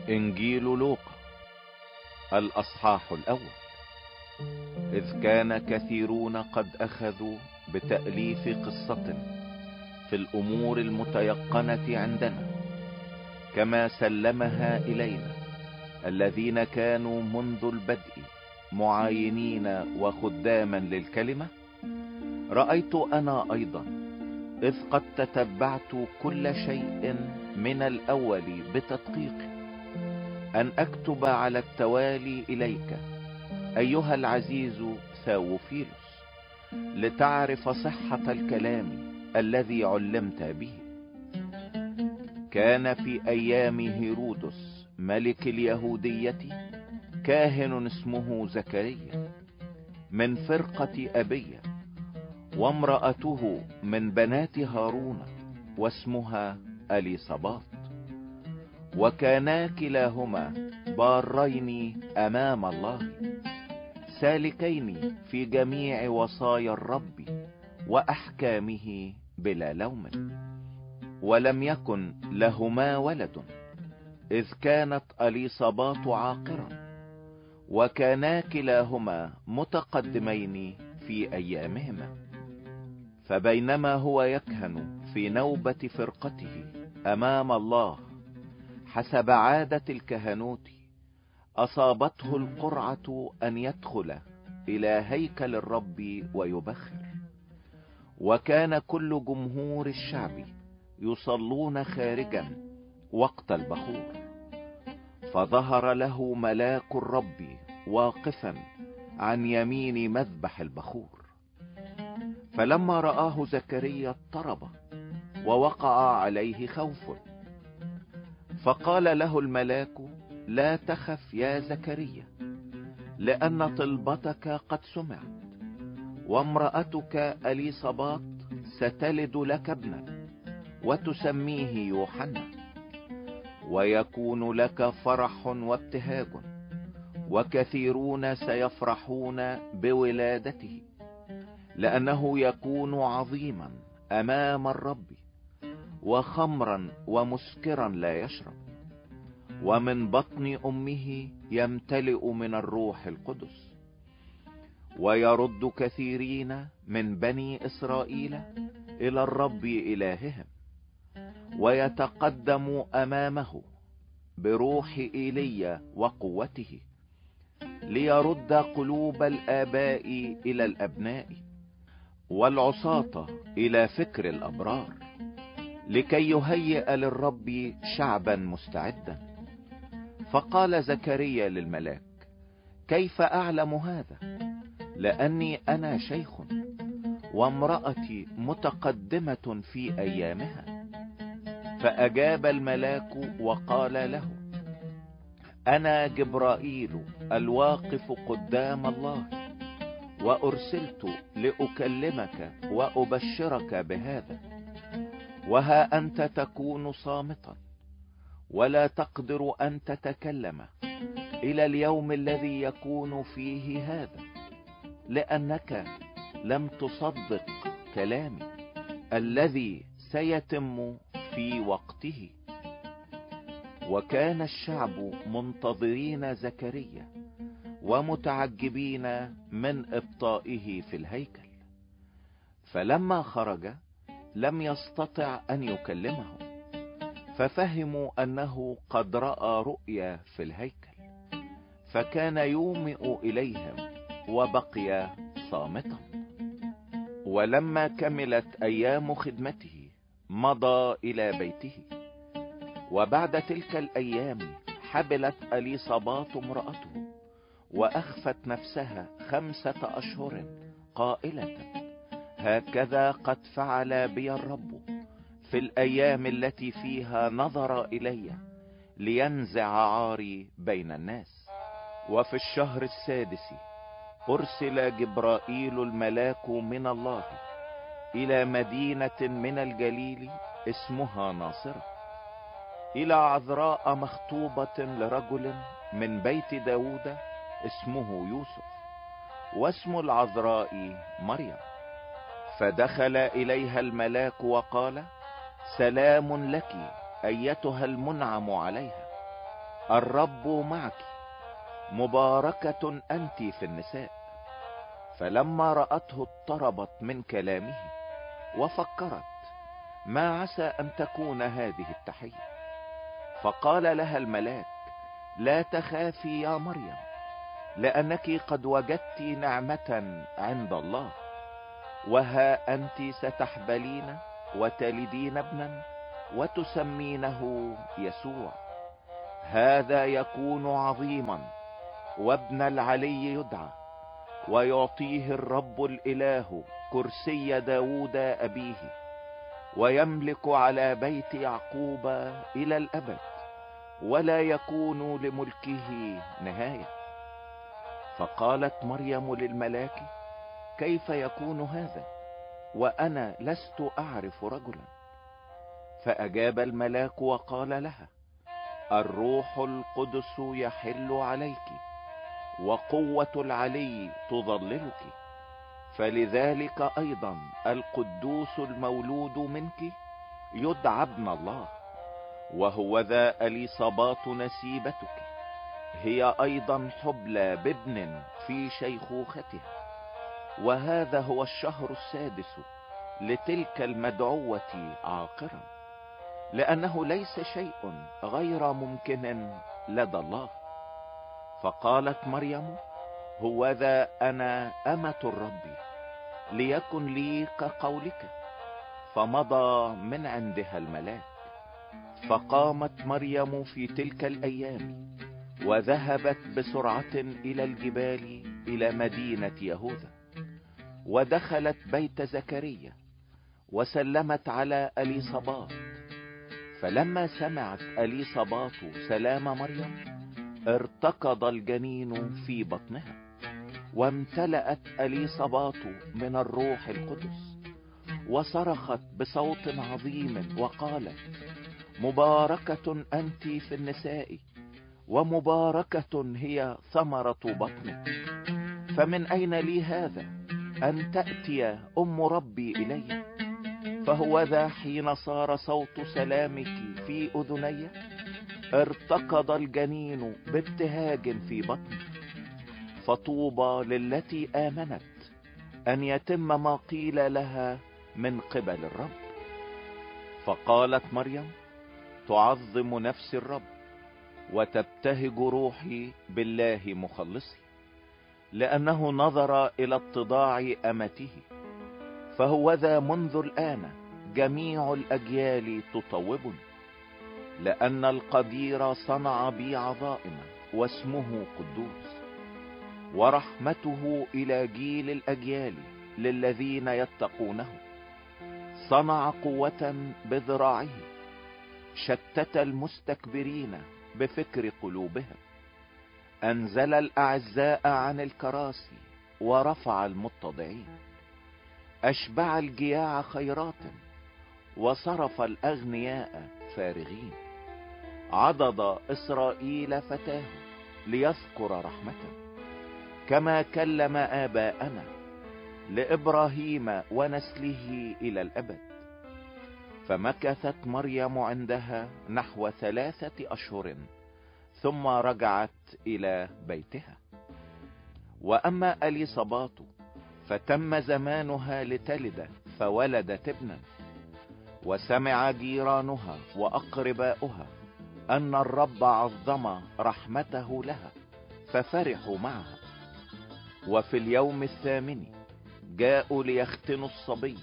انجيل لوقا الاصحاح الاول. اذ كان كثيرون قد اخذوا بتأليف قصة في الامور المتيقنة عندنا، كما سلمها الينا الذين كانوا منذ البدء معاينين وخداما للكلمة، رأيت انا ايضا اذ قد تتبعت كل شيء من الاول بتدقيق ان اكتب على التوالي اليك ايها العزيز ثاوفيلوس، لتعرف صحة الكلام الذي علمت به. كان في ايام هيرودس ملك اليهودية كاهن اسمه زكريا من فرقة ابية، وامرأته من بنات هارون واسمها اليصابات، وكانا كلاهما بارين امام الله، سالكين في جميع وصايا الرب واحكامه بلا لوم. ولم يكن لهما ولد اذ كانت اليصابات عاقرا، وكانا كلاهما متقدمين في ايامهما. فبينما هو يكهن في نوبة فرقته امام الله حسب عادة الكهنوت، اصابته القرعة ان يدخل الى هيكل الرب ويبخر، وكان كل جمهور الشعب يصلون خارجا وقت البخور. فظهر له ملاك الرب واقفا عن يمين مذبح البخور، فلما رآه زكريا اضطرب ووقع عليه خوف، فقال له الملاك: لا تخف يا زكريا، لأن طلبتك قد سمعت، وامرأتك اليصابات ستلد لك ابنا وتسميه يوحنا، ويكون لك فرح وابتهاج، وكثيرون سيفرحون بولادته، لأنه يكون عظيما أمام الرب، وخمرا ومسكرا لا يشرب، ومن بطن امه يمتلئ من الروح القدس، ويرد كثيرين من بني اسرائيل الى الرب الههم، ويتقدم امامه بروح ايليا وقوته، ليرد قلوب الاباء الى الابناء والعصاة الى فكر الابرار، لكي يهيئ للرب شعبا مستعدا. فقال زكريا للملاك: كيف اعلم هذا؟ لاني انا شيخ، وامرأتي متقدمة في ايامها. فاجاب الملاك وقال له: انا جبرائيل الواقف قدام الله، وارسلت لاكلمك وابشرك بهذا. وها انت تكون صامتا ولا تقدر ان تتكلم الى اليوم الذي يكون فيه هذا، لانك لم تصدق كلامي الذي سيتم في وقته. وكان الشعب منتظرين زكريا ومتعجبين من ابطائه في الهيكل. فلما خرج لم يستطع ان يكلمهم، ففهموا انه قد رأى رؤيا في الهيكل، فكان يومئ اليهم وبقي صامتا. ولما كملت ايام خدمته مضى الى بيته. وبعد تلك الايام حبلت اليصابات امرأته، واخفت نفسها 5 اشهر قائلة: هكذا قد فعل بي الرب في الايام التي فيها نظر الي لينزع عاري بين الناس. وفي الشهر 6 ارسل جبرائيل الملاك من الله الى مدينة من الجليل اسمها ناصرة، الى عذراء مخطوبة لرجل من بيت داود اسمه يوسف، واسم العذراء مريم. فدخل اليها الملاك وقال: سلام لك ايتها المنعم عليها، الرب معك، مباركة أنت في النساء. فلما رأته اضطربت من كلامه وفكرت ما عسى أن تكون هذه التحية. فقال لها الملاك: لا تخافي يا مريم، لأنك قد وجدت نعمة عند الله، وها أنت ستحبلين وتلدين ابنا وتسمينه يسوع. هذا يكون عظيما، وابن العلي يدعى، ويعطيه الرب الإله كرسي داود أبيه، ويملك على بيت يعقوب إلى الأبد، ولا يكون لملكه نهاية. فقالت مريم للملاك: كيف يكون هذا، وأنا لست أعرف رجلا؟ فأجاب الملاك وقال لها: الروح القدس يحل عليك، وقوة العلي تظللك، فلذلك أيضا القدوس المولود منك يدعى ابن الله. وهو ذا إليصابات نسيبتك هي أيضا حبلى بابن في شيخوختها، وهذا هو الشهر السادس لتلك المدعوة عاقرا، لأنه ليس شيء غير ممكن لدى الله. فقالت مريم: هو ذا أنا أمة الرب، ليكن لي كقولك. فمضى من عندها الملاك. فقامت مريم في تلك الأيام وذهبت بسرعة إلى الجبال إلى مدينة يهوذا، ودخلت بيت زكريا وسلمت على إليصابات. فلما سمعت إليصابات سلام مريم ارتقض الجنين في بطنها، وامتلأت إليصابات من الروح القدس، وصرخت بصوت عظيم وقالت: مباركة أنت في النساء، ومباركة هي ثمرة بطنك. فمن أين لي هذا أن تأتي أم ربي إلي؟ فهو ذا حين صار صوت سلامك في أذني ارتقض الجنين بابتهاج في بطني. فطوبى للتي آمنت أن يتم ما قيل لها من قبل الرب. فقالت مريم: تعظم نفس الرب، وتبتهج روحي بالله مخلصي، لأنه نظر إلى اتضاع أمته. فهو ذا منذ الآن جميع الأجيال تطوبني، لأن القدير صنع بي عظائم، واسمه قدوس، ورحمته إلى جيل الأجيال للذين يتقونه. صنع قوة بذراعه، شتت المستكبرين بفكر قلوبهم. أنزل الأعزاء عن الكراسي، ورفع المتضعين. أشبع الجياع خيرات، وصرف الأغنياء فارغين. عضد إسرائيل فتاه ليذكر رحمته، كما كلم آباءنا لإبراهيم ونسله إلى الأبد. فمكثت مريم عندها نحو 3 أشهر، ثم رجعت إلى بيتها. وأما إليصابات فتم زمانها لتلد، فولدت ابنا. وسمع جيرانها وأقرباؤها أن الرب عظم رحمته لها، ففرحوا معها. وفي اليوم 8 جاءوا ليختنوا الصبي،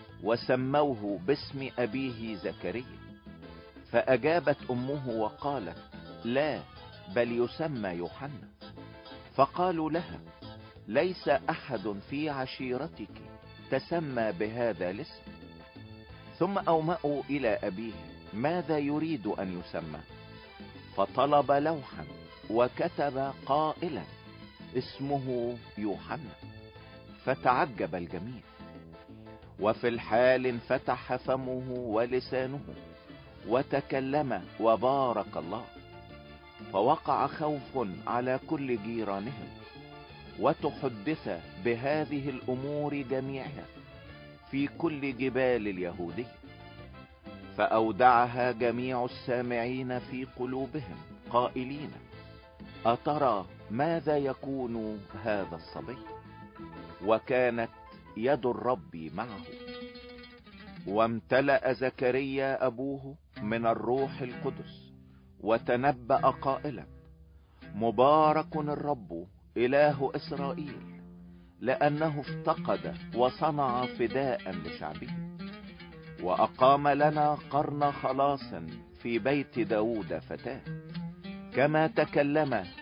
وسموه باسم أبيه زكريا. فأجابت أمه وقالت: لا، بل يسمى يوحنا. فقالوا لها: ليس أحد في عشيرتك تسمى بهذا الاسم. ثم أومأوا إلى أبيه ماذا يريد أن يسمى، فطلب لوحا وكتب قائلا: اسمه يوحنا. فتعجب الجميع. وفي الحال انفتح فمه ولسانه وتكلم وبارك الله. فوقع خوف على كل جيرانهم، وتحدث بهذه الأمور جميعها في كل جبال اليهودية. فأودعها جميع السامعين في قلوبهم قائلين: أترى ماذا يكون هذا الصبي؟ وكانت يد الرب معه. وامتلأ زكريا أبوه من الروح القدس، وتنبأ قائلا: مبارك الرب إله إسرائيل، لأنه افتقد وصنع فداء لشعبه، وأقام لنا قرن خلاص في بيت داود فتاه، كما تكلم